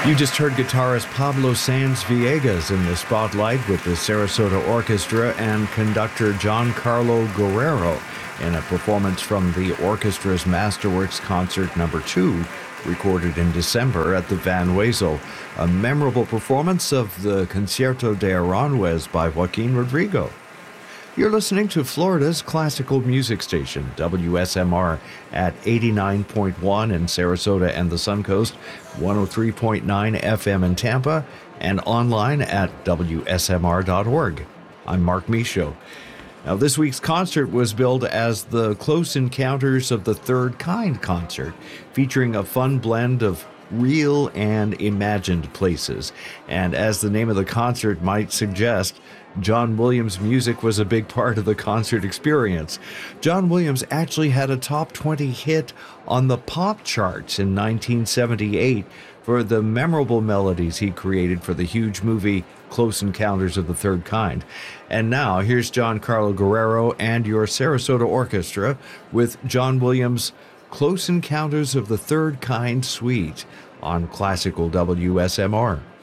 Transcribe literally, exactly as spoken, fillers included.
You just heard guitarist Pablo Sanz Villegas in the spotlight with the Sarasota Orchestra and conductor Giancarlo Guerrero in a performance from the orchestra's Masterworks Concert Number two, recorded in December at the Van Wezel, a memorable performance of the Concierto de Aranjuez by Joaquin Rodrigo. You're listening to Florida's classical music station, W S M R, at eighty-nine point one in Sarasota and the Suncoast, one oh three point nine F M in Tampa, and online at W S M R dot org. I'm Mark Michaud. Now, this week's concert was billed as the Close Encounters of the Third Kind concert, featuring a fun blend of real and imagined places. And as the name of the concert might suggest, John Williams' music was a big part of the concert experience. John Williams actually had a top twenty hit on the pop charts in nineteen seventy-eight for the memorable melodies he created for the huge movie Close Encounters of the Third Kind. And now, here's Giancarlo Guerrero and your Sarasota Orchestra with John Williams' Close Encounters of the Third Kind Suite on Classical W S M R.